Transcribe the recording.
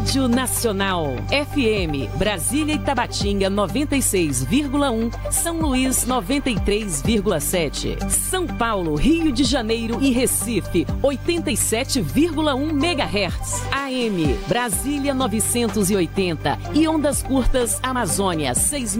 Rádio Nacional. FM, Brasília e Tabatinga 96,1, São Luís 93,7. São Paulo, Rio de Janeiro e Recife 87,1 MHz. AM, Brasília 980 e ondas curtas Amazônia 6.000